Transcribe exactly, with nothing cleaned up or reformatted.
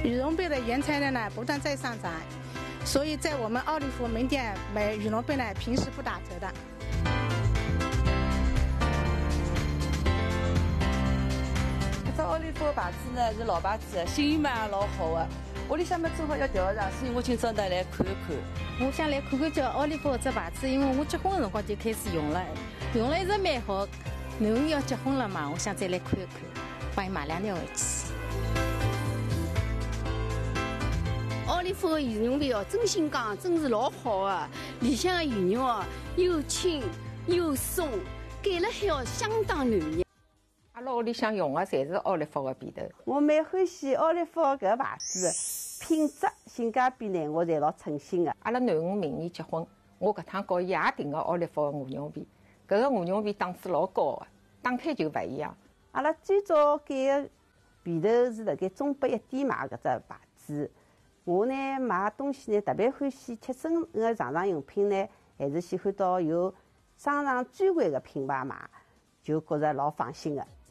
羽绒被的原材料呢不断在上涨，所以在我们奥利福门店买羽绒被呢平时不打折的。 这只奥利福的牌子呢是老牌子，信誉嘛也老好的。屋里向嘛正好要调查，所以我今朝呢来看一看。 我想来看看叫奥利福这牌子，因为我结婚的辰光就开始用了，用了一直蛮好。囡恩要结婚了嘛，我想再来看一看，帮伊买两条回去。 奥利福的羽绒被哦，真心讲，真是老好的。里向的羽绒哦，又轻又松，盖了海哦，相当软软。 阿拉屋里向用的侪是奥利福的被头。 我蛮欢喜奥利福搿个牌子，品质、性价比呢，我侪老称心的。 阿拉囡恩明年结婚，我搿趟告伊也订个奥利福的羽绒被，搿个羽绒被档次老高的，打开就勿一样。 阿拉最早盖个被头是辣盖中北一点买搿只牌子。我呢买东西呢特别欢喜切身个日常用品呢，还是喜欢到有商场专柜个品牌买，就觉着老放心个。